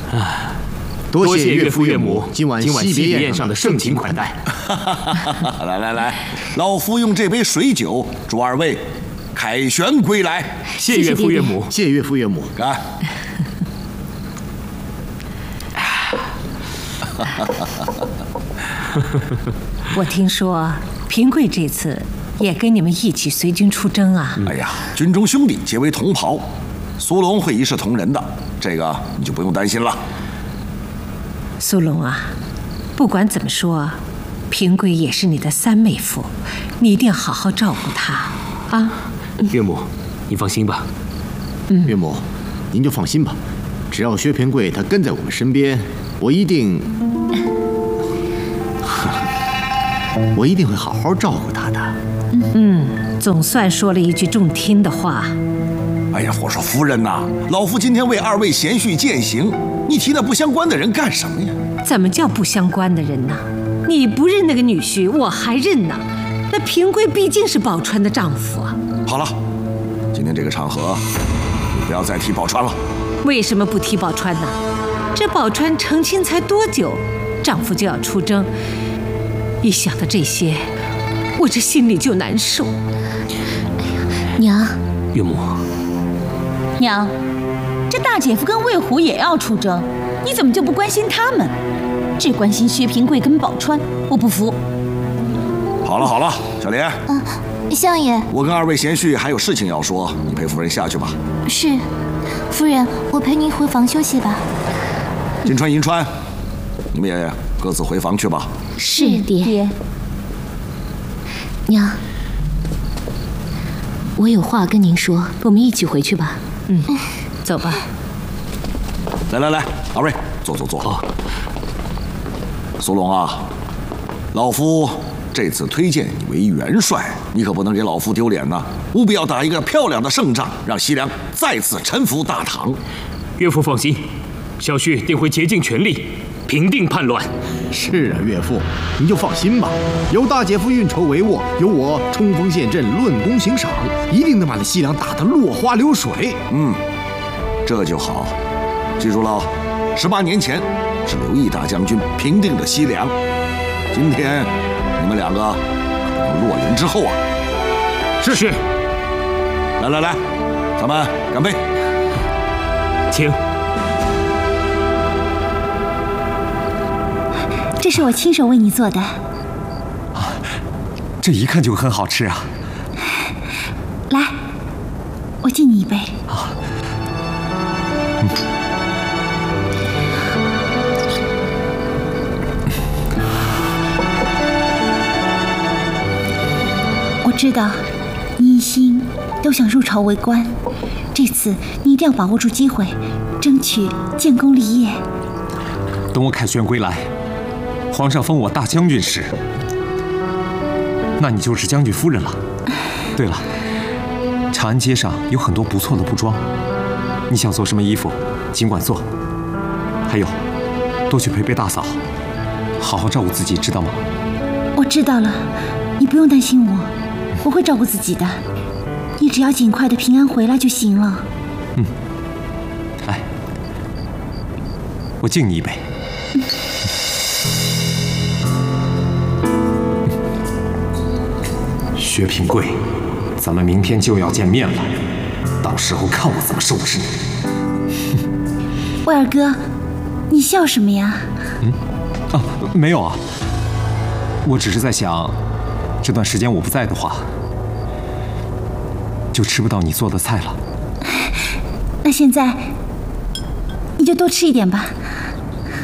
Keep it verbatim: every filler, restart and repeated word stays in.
啊， 多谢岳父岳母今晚惜别宴上的盛情款待。 来来来，老夫用这杯水酒祝二位凯旋归来。 谢岳父岳母，谢岳父岳母。 干！ 我听说平贵这次也跟你们一起随军出征啊。 哎呀，军中兄弟皆为同袍，苏龙会一视同仁的，这个你就不用担心了。 苏龙啊，不管怎么说，平贵也是你的三妹夫，你一定好好照顾她啊。 岳母，你放心吧。 嗯，岳母，您就放心吧，只要薛平贵他跟在我们身边，我一定，我一定会好好照顾他的。 嗯，总算说了一句中听的话。 哎呀，我说夫人呐，老夫今天为二位贤婿饯行，你提那不相关的人干什么呀？ 怎么叫不相关的人呢？你不认那个女婿，我还认呢。那平贵毕竟是宝钏的丈夫啊。 好了，今天这个场合，你不要再提宝钏了。 为什么不提宝钏呢？这宝钏成亲才多久，丈夫就要出征，一想到这些，我这心里就难受。 娘， 岳母， 娘，这大姐夫跟魏虎也要出征，你怎么就不关心他们，只关心薛平贵跟宝钏？我不服。 好了好了，小莲。 嗯，相爷， 我跟二位贤婿还有事情要说，你陪夫人下去吧。 是，夫人，我陪您回房休息吧。 金川、银川，你们也各自回房去吧。 是爹。娘，我有话跟您说，我们一起回去吧。 嗯，走吧。 来来来，二位坐坐坐。好。苏龙啊，老夫这次推荐你为元帅，你可不能给老夫丢脸呐！务必要打一个漂亮的胜仗，让西凉再次臣服大唐。 岳父放心，小婿定会竭尽全力平定叛乱。 是啊，岳父，您就放心吧，有大姐夫运筹帷幄，有我冲锋陷阵、论功行赏，一定能把那西凉打得落花流水。 嗯，这就好。记住了，十八年前是刘毅大将军平定的西凉，今天你们两个可不能落人之后啊！ 是是。 来来来，咱们干杯！ 请。 这是我亲手为你做的。 啊，这一看就很好吃啊！ 来，我敬你一杯。 啊。嗯。 我知道，你一心都想入朝为官，这次你一定要把握住机会，争取建功立业。 等我凯旋归来，皇上封我大将军时，那你就是将军夫人了。对了，长安街上有很多不错的布庄，你想做什么衣服，尽管做。还有，多去陪陪大嫂，好好照顾自己，知道吗？ 我知道了，你不用担心我。我会照顾自己的，你只要尽快的平安回来就行了。 嗯，来，我敬你一杯。嗯、薛平贵，咱们明天就要见面了，到时候看我怎么收拾你。 魏二哥，你笑什么呀？ 嗯，啊，没有啊，我只是在想。这段时间我不在的话，就吃不到你做的菜了。 那现在你就多吃一点吧。